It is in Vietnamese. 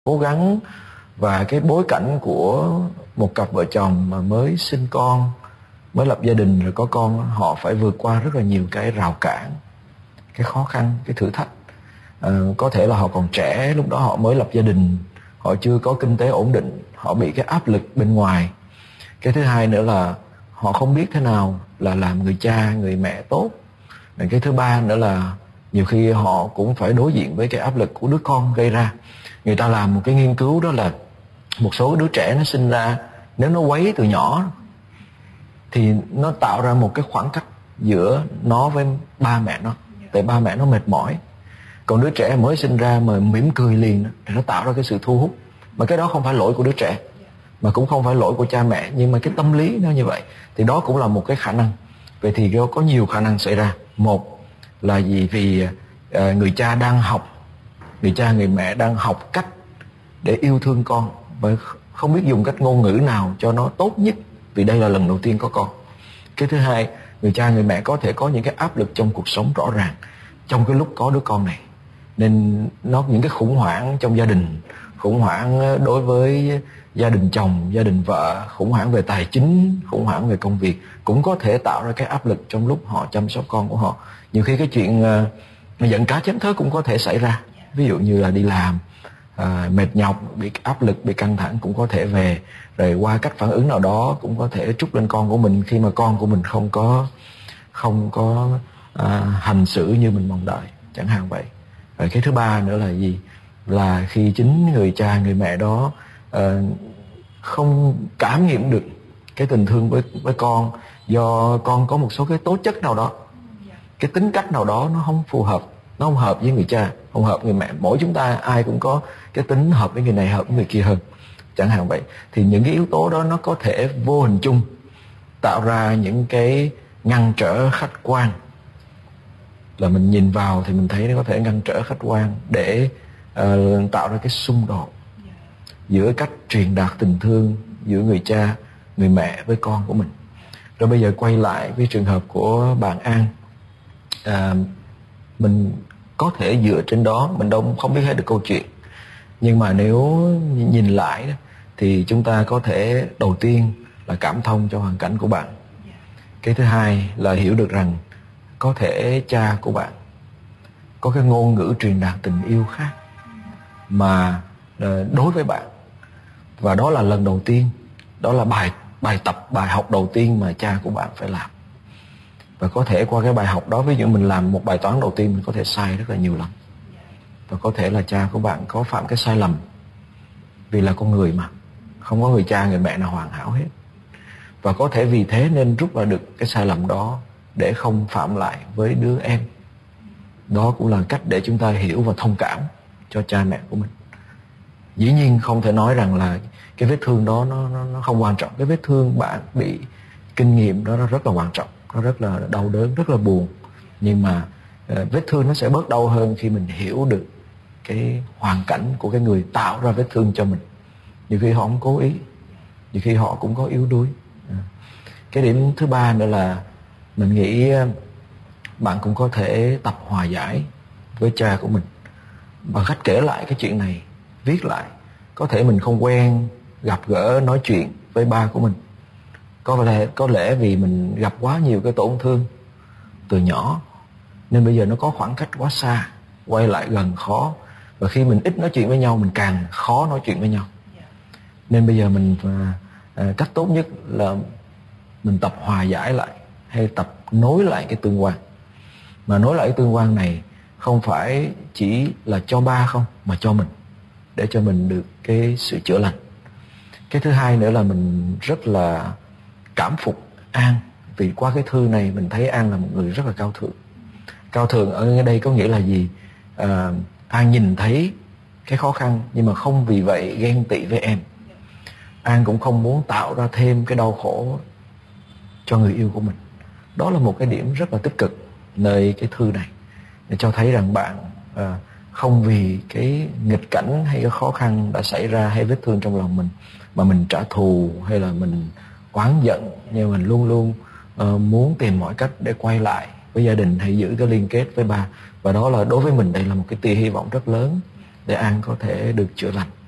cố gắng và cái bối cảnh của một cặp vợ chồng mà mới sinh con, mới lập gia đình rồi có con, họ phải vượt qua rất là nhiều cái rào cản, cái khó khăn, cái thử thách. Có thể là họ còn trẻ, lúc đó họ mới lập gia đình, họ chưa có kinh tế ổn định, họ bị cái áp lực bên ngoài. Cái thứ hai nữa là họ không biết thế nào là làm người cha, người mẹ tốt. Cái thứ ba nữa là nhiều khi họ cũng phải đối diện với cái áp lực của đứa con gây ra. Người ta làm một cái nghiên cứu đó là một số đứa trẻ nó sinh ra, nếu nó quấy từ nhỏ thì nó tạo ra một cái khoảng cách giữa nó với ba mẹ nó, tại ba mẹ nó mệt mỏi. Còn đứa trẻ mới sinh ra mà mỉm cười liền thì nó tạo ra cái sự thu hút. Mà cái đó không phải lỗi của đứa trẻ, mà cũng không phải lỗi của cha mẹ, nhưng mà cái tâm lý nó như vậy. Thì đó cũng là một cái khả năng. Vậy thì có nhiều khả năng xảy ra. Một là gì? Vì người cha đang học, người cha người mẹ đang học cách để yêu thương con và không biết dùng cách ngôn ngữ nào cho nó tốt nhất, vì đây là lần đầu tiên có con. Cái thứ hai, người cha người mẹ có thể có những cái áp lực trong cuộc sống rõ ràng trong cái lúc có đứa con này, nên những cái khủng hoảng trong gia đình, khủng hoảng đối với gia đình chồng, gia đình vợ, khủng hoảng về tài chính, khủng hoảng về công việc cũng có thể tạo ra cái áp lực trong lúc họ chăm sóc con của họ. Nhiều khi cái chuyện giận cá chém thớt cũng có thể xảy ra. Ví dụ như là đi làm mệt nhọc, bị áp lực, bị căng thẳng cũng có thể về, rồi qua cách phản ứng nào đó cũng có thể trút lên con của mình khi mà con của mình không có hành xử như mình mong đợi, chẳng hạn vậy. Rồi cái thứ ba nữa là gì? Là khi chính người cha người mẹ đó không cảm nghiệm được cái tình thương với con, do con có một số cái tố chất nào đó, cái tính cách nào đó nó không phù hợp, nó không hợp với người cha, không hợp với người mẹ. Mỗi chúng ta ai cũng có cái tính hợp với người này, hợp với người kia hơn, chẳng hạn vậy. Thì những cái yếu tố đó nó có thể vô hình chung tạo ra những cái ngăn trở khách quan, là mình nhìn vào thì mình thấy nó có thể ngăn trở khách quan để tạo ra cái xung đột giữa cách truyền đạt tình thương giữa người cha, người mẹ với con của mình. Rồi bây giờ quay lại với trường hợp của bạn An, mình có thể dựa trên đó, mình đâu không biết hết được câu chuyện, nhưng mà nếu nhìn lại thì chúng ta có thể đầu tiên là cảm thông cho hoàn cảnh của bạn. Cái thứ hai là hiểu được rằng có thể cha của bạn có cái ngôn ngữ truyền đạt tình yêu khác mà đối với bạn, và đó là lần đầu tiên, đó là bài tập, bài học đầu tiên mà cha của bạn phải làm. Và có thể qua cái bài học đó, ví dụ mình làm một bài toán đầu tiên, mình có thể sai rất là nhiều lần, và có thể là cha của bạn có phạm cái sai lầm, vì là con người mà, không có người cha người mẹ nào hoàn hảo hết. Và có thể vì thế nên rút ra được cái sai lầm đó để không phạm lại với đứa em. Đó cũng là cách để chúng ta hiểu và thông cảm cho cha mẹ của mình. Dĩ nhiên không thể nói rằng là cái vết thương đó nó không quan trọng. Cái vết thương bạn bị kinh nghiệm đó nó rất là quan trọng, nó rất là đau đớn, rất là buồn. Nhưng mà vết thương nó sẽ bớt đau hơn khi mình hiểu được cái hoàn cảnh của cái người tạo ra vết thương cho mình. Nhiều khi họ không cố ý, nhiều khi họ cũng có yếu đuối. Cái điểm thứ ba nữa là mình nghĩ bạn cũng có thể tập hòa giải với cha của mình bằng cách kể lại cái chuyện này, viết lại. Có thể mình không quen gặp gỡ nói chuyện với ba của mình, có lẽ vì mình gặp quá nhiều cái tổn thương từ nhỏ nên bây giờ nó có khoảng cách quá xa, quay lại gần khó. Và khi mình ít nói chuyện với nhau, mình càng khó nói chuyện với nhau. Nên bây giờ mình cách tốt nhất là mình tập hòa giải lại, hay tập nối lại cái tương quan. Mà nối lại cái tương quan này không phải chỉ là cho ba không, mà cho mình, để cho mình được cái sự chữa lành. Cái thứ hai nữa là mình rất là cảm phục An, vì qua cái thư này mình thấy An là một người rất là cao thượng. Cao thượng ở đây có nghĩa là gì? An nhìn thấy cái khó khăn, nhưng mà không vì vậy ghen tị với em. An cũng không muốn tạo ra thêm cái đau khổ cho người yêu của mình. Đó là một cái điểm rất là tích cực nơi cái thư này, để cho thấy rằng bạn không vì cái nghịch cảnh hay cái khó khăn đã xảy ra, hay vết thương trong lòng mình, mà mình trả thù hay là mình oán giận. Nhưng mình luôn luôn muốn tìm mọi cách để quay lại với gia đình, hay giữ cái liên kết với ba. Và đó là đối với mình, đây là một cái tia hy vọng rất lớn để An có thể được chữa lành.